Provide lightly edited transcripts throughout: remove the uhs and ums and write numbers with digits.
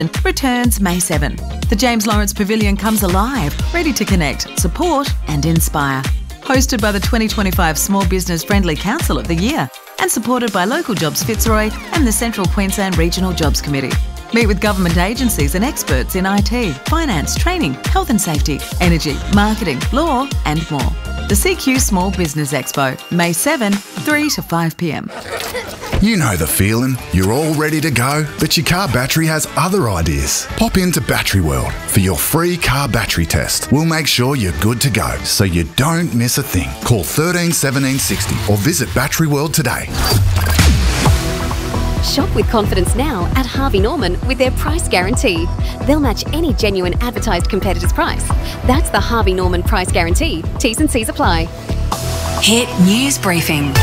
returns May 7. The James Lawrence Pavilion comes alive, ready to connect, support and inspire. Hosted by the 2025 Small Business Friendly Council of the Year and supported by Local Jobs Fitzroy and the Central Queensland Regional Jobs Committee. Meet with government agencies and experts in IT, finance, training, health and safety, energy, marketing, law and more. The CQ Small Business Expo, May 7, 3 to 5 p.m. You know the feeling. You're all ready to go, but your car battery has other ideas. Pop into Battery World for your free car battery test. We'll make sure you're good to go, so you don't miss a thing. Call 13 17 60 or visit Battery World today. Shop with confidence now at Harvey Norman with their price guarantee. They'll match any genuine advertised competitor's price. That's the Harvey Norman price guarantee. T's and C's apply. Hit News Briefing.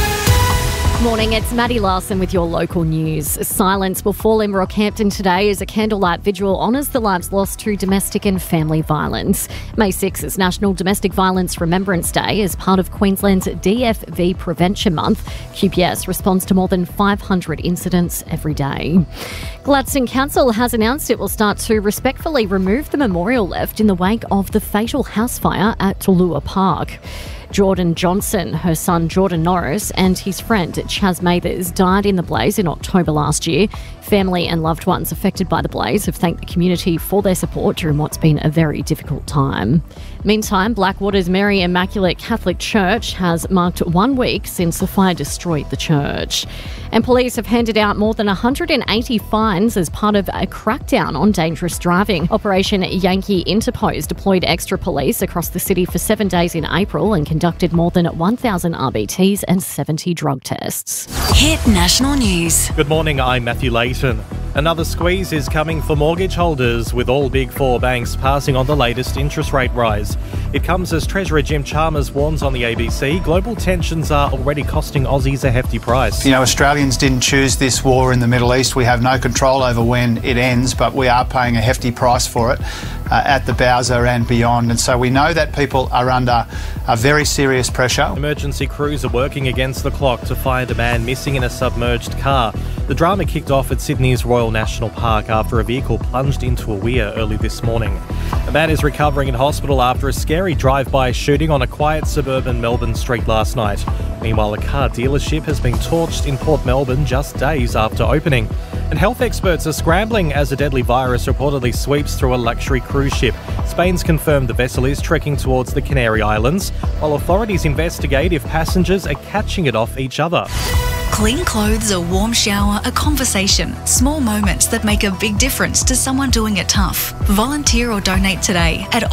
Morning, it's Maddie Larson with your local news. Silence will fall in Rockhampton today as a candlelight vigil honours the lives lost to domestic and family violence. May 6 is National Domestic Violence Remembrance Day as part of Queensland's DFV Prevention Month. QPS responds to more than 500 incidents every day. Gladstone Council has announced it will start to respectfully remove the memorial left in the wake of the fatal house fire at Tallua Park. Jordan Johnson, her son Jordan Norris and his friend Chaz Mathers died in the blaze in October last year. Family and loved ones affected by the blaze have thanked the community for their support during what's been a very difficult time. Meantime, Blackwater's Mary Immaculate Catholic Church has marked 1 week since the fire destroyed the church. And police have handed out more than 180 fines as part of a crackdown on dangerous driving. Operation Yankee Interpose deployed extra police across the city for 7 days in April and conducted more than 1,000 RBTs and 70 drug tests. Hit National News. Good morning, I'm Matthew Layton. Another squeeze is coming for mortgage holders, with all Big Four banks passing on the latest interest rate rise. It comes as Treasurer Jim Chalmers warns on the ABC global tensions are already costing Aussies a hefty price. You know, Australians didn't choose this war in the Middle East. We have no control over when it ends, but we are paying a hefty price for it at the Bowser and beyond. And so we know that people are under a very serious pressure. Emergency crews are working against the clock to find a man missing in a submerged car. The drama kicked off at Sydney's Royal National Park after a vehicle plunged into a weir early this morning. A man is recovering in hospital after a scary drive-by shooting on a quiet suburban Melbourne street last night. Meanwhile, a car dealership has been torched in Port Melbourne just days after opening. And health experts are scrambling as a deadly virus reportedly sweeps through a luxury cruise ship. Spain's confirmed the vessel is trekking towards the Canary Islands, while authorities investigate if passengers are catching it off each other. Clean clothes, a warm shower, a conversation. Small moments that make a big difference to someone doing it tough. Volunteer or donate today at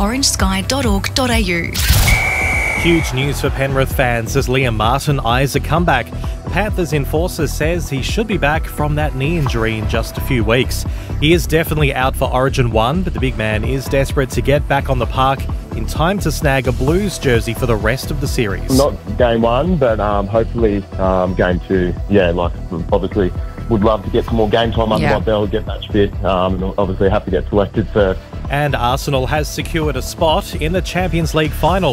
orangesky.org.au. Huge news for Penrith fans as Liam Martin eyes a comeback. Panthers enforcer says he should be back from that knee injury in just a few weeks. He is definitely out for Origin 1, but the big man is desperate to get back on the park in time to snag a Blues jersey for the rest of the series. Not game 1, but hopefully game 2. Yeah, obviously would love to get some more game time under my belt, get match fit, and obviously have to get selected first. And Arsenal has secured a spot in the Champions League final.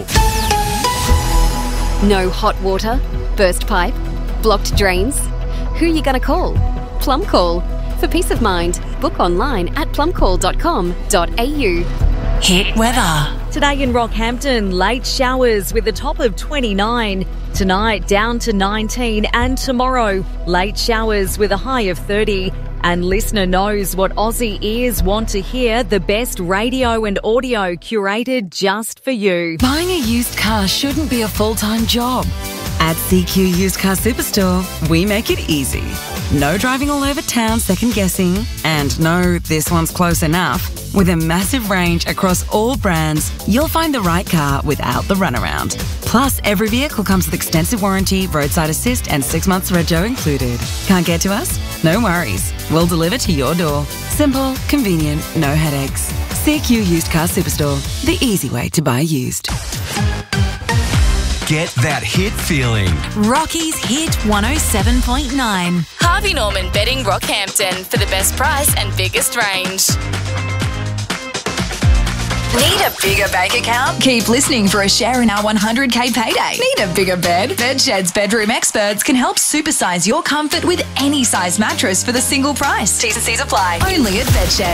No hot water, burst pipe, blocked drains. Who are you going to call? Plum Call. For peace of mind, book online at plumcall.com.au. Hit weather. Today in Rockhampton, late showers with a top of 29. Tonight, down to 19. And tomorrow, late showers with a high of 30. And listener knows what Aussie ears want to hear, the best radio and audio curated just for you. Buying a used car shouldn't be a full-time job. At CQ Used Car Superstore, we make it easy. No driving all over town second-guessing, and no, this one's close enough. With a massive range across all brands, you'll find the right car without the runaround. Plus, every vehicle comes with extensive warranty, roadside assist, and 6 months rego included. Can't get to us? No worries. We'll deliver to your door. Simple, convenient, no headaches. CQ Used Car Superstore, the easy way to buy used. Get that hit feeling. Rocky's Hit 107.9. Harvey Norman Betting Rockhampton for the best price and biggest range. Need a bigger bank account? Keep listening for a share in our 100k payday. Need a bigger bed? Bedshed's bedroom experts can help supersize your comfort with any size mattress for the single price. T's and C's apply. Only at Bedshed.